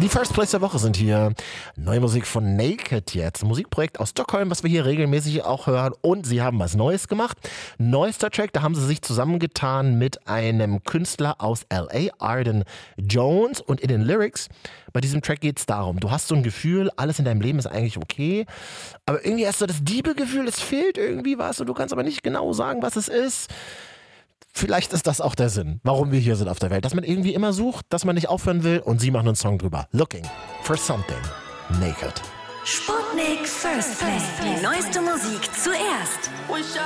Die First Place der Woche sind hier. Neue Musik von Naked jetzt. Ein Musikprojekt aus Stockholm, was wir hier regelmäßig auch hören. Und sie haben was Neues gemacht. Neuester Track, da haben sie sich zusammengetan mit einem Künstler aus L.A., Arden Jones. Und in den Lyrics, bei diesem Track geht es darum, du hast so ein Gefühl, alles in deinem Leben ist eigentlich okay. Aber irgendwie hast du das Diebegefühl, es fehlt irgendwie was und du kannst aber nicht genau sagen, was es ist. Vielleicht ist das auch der Sinn, warum wir hier sind auf der Welt. Dass man irgendwie immer sucht, dass man nicht aufhören will und sie machen einen Song drüber. Looking for something naked. Sputnik First Play. Die neueste Musik zuerst.